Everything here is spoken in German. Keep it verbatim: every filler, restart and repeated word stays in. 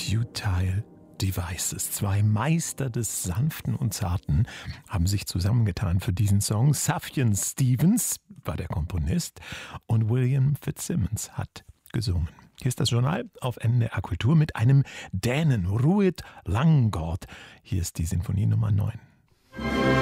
Futile Devices. Zwei Meister des Sanften und Zarten haben sich zusammengetan für diesen Song. Sufjan Stevens war der Komponist und William Fitzsimmons hat gesungen. Hier ist das Journal auf N D R Kultur mit einem Dänen, Ruud Langaard. Hier ist die Sinfonie Nummer neun.